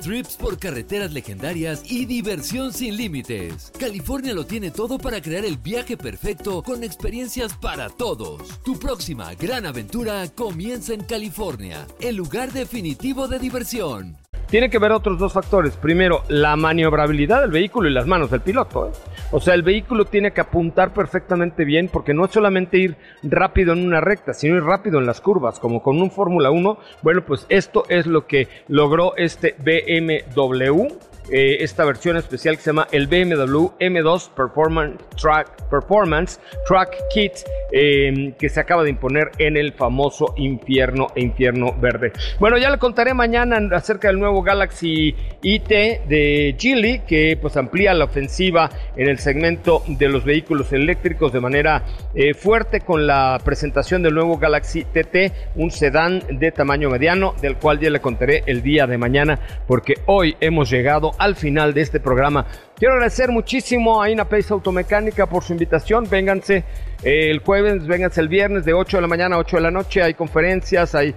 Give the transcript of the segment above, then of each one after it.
trips por carreteras legendarias y diversión sin límites. California lo tiene todo para crear el viaje perfecto con experiencias para todos. Tu próxima gran aventura comienza en California, el lugar definitivo de diversión. Tiene que ver otros dos factores. Primero, la maniobrabilidad del vehículo y las manos del piloto, O sea, el vehículo tiene que apuntar perfectamente bien, porque no es solamente ir rápido en una recta, sino ir rápido en las curvas, como con un Fórmula 1. Bueno, pues esto es lo que logró este BMW, esta versión especial que se llama el BMW M2 Performance Track Kit, que se acaba de imponer en el famoso infierno verde. Bueno, ya le contaré mañana acerca del nuevo Galaxy IT de Geely, que pues amplía la ofensiva en el segmento de los vehículos eléctricos de manera fuerte, con la presentación del nuevo Galaxy TT, un sedán de tamaño mediano, del cual ya le contaré el día de mañana, porque hoy hemos llegado al final de este programa. Quiero agradecer muchísimo a INAPACE Automecánica por su invitación. Vénganse el jueves, vénganse el viernes de 8 de la mañana a 8 de la noche. Hay conferencias, hay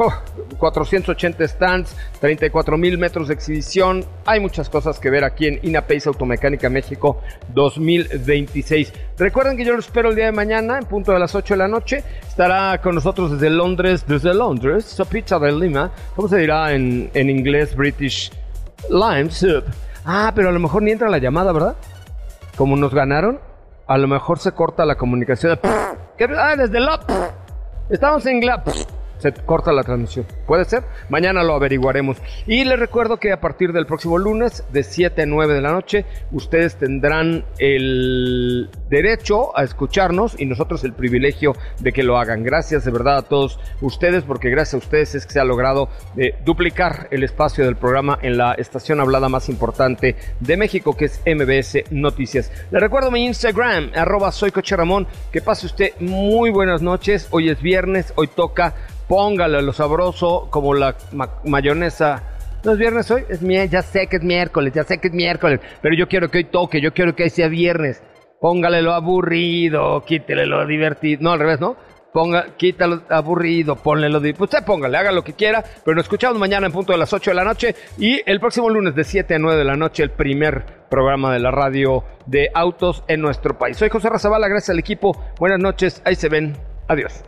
480 stands, 34,000 metros de exhibición. Hay muchas cosas que ver aquí en INAPACE Automecánica México 2026. Recuerden que yo los espero el día de mañana en punto de las 8 de la noche. Estará con nosotros desde Londres, Sopita de Lima. ¿Cómo se dirá en inglés British? Lime soup. Pero a lo mejor ni entra la llamada, ¿verdad? Como nos ganaron, a lo mejor se corta la comunicación. Desde la... Estamos en la... Se corta la transmisión. ¿Puede ser? Mañana lo averiguaremos. Y les recuerdo que a partir del próximo lunes, de 7 a 9 de la noche, ustedes tendrán el derecho a escucharnos y nosotros el privilegio de que lo hagan. Gracias de verdad a todos ustedes, porque gracias a ustedes es que se ha logrado duplicar el espacio del programa en la estación hablada más importante de México, que es MBS Noticias. Les recuerdo mi Instagram, @soycocheramón. Que pase usted muy buenas noches. Hoy es viernes, hoy toca... Póngale lo sabroso, como la mayonesa. ¿No es viernes hoy? Ya sé que es miércoles, pero yo quiero que hoy toque, yo quiero que hoy sea viernes. Póngale lo aburrido, quítele lo divertido. No, al revés, ¿no? Quítalo aburrido, ponle lo divertido. Usted póngale, haga lo que quiera, pero nos escuchamos mañana en punto de las 8 de la noche. Y el próximo lunes de 7 a 9 de la noche, el primer programa de la radio de autos en nuestro país. Soy José Razabala, gracias al equipo. Buenas noches, ahí se ven. Adiós.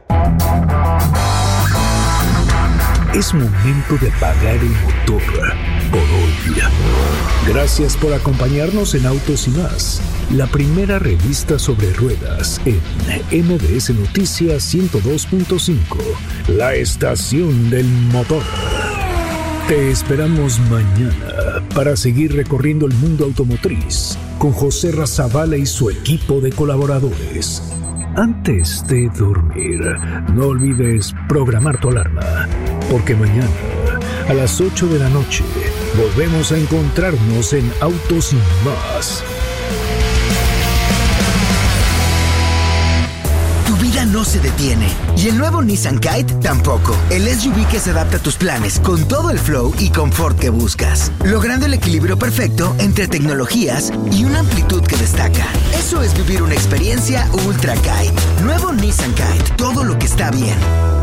Es momento de apagar el motor por hoy. Gracias por acompañarnos en Autos y Más, la primera revista sobre ruedas en MBS Noticias 102.5, la estación del motor. Te esperamos mañana para seguir recorriendo el mundo automotriz con José Razabala y su equipo de colaboradores. Antes de dormir, no olvides programar tu alarma, porque mañana a las 8 de la noche volvemos a encontrarnos en Autos y Más. Tu vida no se detiene y el nuevo Nissan Kite tampoco. El SUV que se adapta a tus planes con todo el flow y confort que buscas, logrando el equilibrio perfecto entre tecnologías y una amplitud que destaca. Eso es vivir una experiencia Ultra Kite. Nuevo Nissan Kite, todo lo que está bien.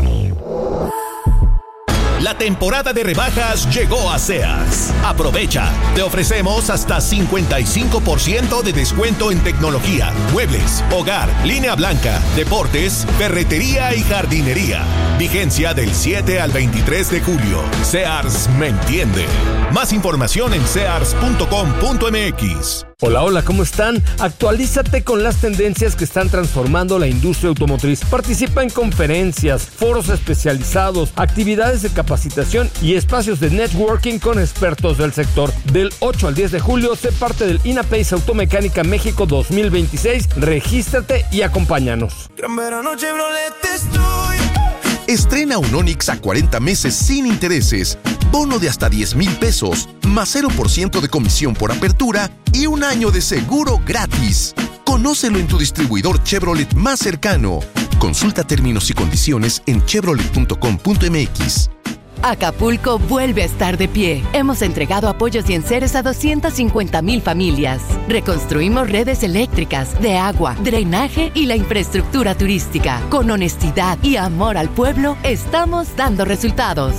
La temporada de rebajas llegó a Sears. Aprovecha. Te ofrecemos hasta 55% de descuento en tecnología, muebles, hogar, línea blanca, deportes, ferretería y jardinería. Vigencia del 7 al 23 de julio. Sears me entiende. Más información en sears.com.mx. Hola, ¿cómo están? Actualízate con las tendencias que están transformando la industria automotriz. Participa en conferencias, foros especializados, actividades de capacitación y espacios de networking con expertos del sector. Del 8 al 10 de julio, sé parte del INAPACE Automecánica México 2026. Regístrate y acompáñanos. Gran verano Chevrolet estoy. Estrena un Onix a 40 meses sin intereses, bono de hasta 10,000 pesos, más 0% de comisión por apertura y un año de seguro gratis. Conócelo en tu distribuidor Chevrolet más cercano. Consulta términos y condiciones en chevrolet.com.mx. Acapulco vuelve a estar de pie. Hemos entregado apoyos y enseres a 250,000 familias. Reconstruimos redes eléctricas, de agua, drenaje y la infraestructura turística. Con honestidad y amor al pueblo, estamos dando resultados.